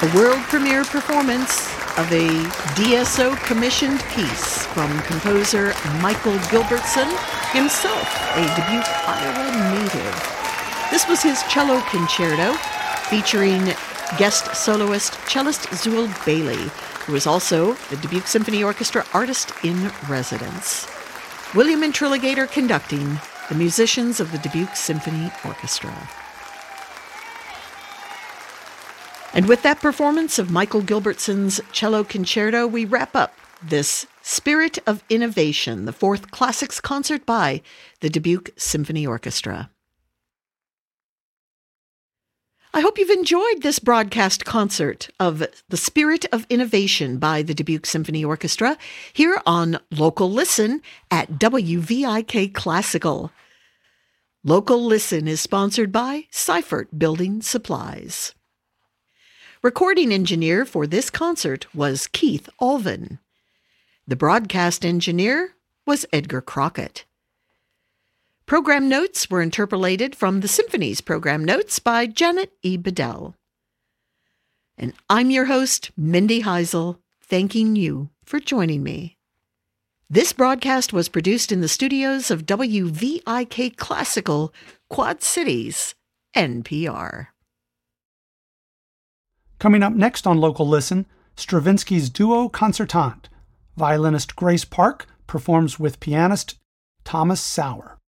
A world premiere performance of a DSO commissioned piece from composer Michael Gilbertson, himself a Dubuque, Iowa native. This was his cello concerto featuring guest soloist cellist Zuul Bailey, who is also the Dubuque Symphony Orchestra artist in residence. William Intrigligator conducting the musicians of the Dubuque Symphony Orchestra. And with that performance of Michael Gilbertson's cello concerto, we wrap up this Spirit of Innovation, the fourth classics concert by the Dubuque Symphony Orchestra. I hope you've enjoyed this broadcast concert of the Spirit of Innovation by the Dubuque Symphony Orchestra here on Local Listen at WVIK Classical. Local Listen is sponsored by Seifert Building Supplies. Recording engineer for this concert was Keith Alvin. The broadcast engineer was Edgar Crockett. Program notes were interpolated from the Symphony's program notes by Janet E. Bedell. And I'm your host, Mindy Heisel, thanking you for joining me. This broadcast was produced in the studios of WVIK Classical, Quad Cities, NPR. Coming up next on Local Listen, Stravinsky's Duo Concertante. Violinist Grace Park performs with pianist Thomas Sauer.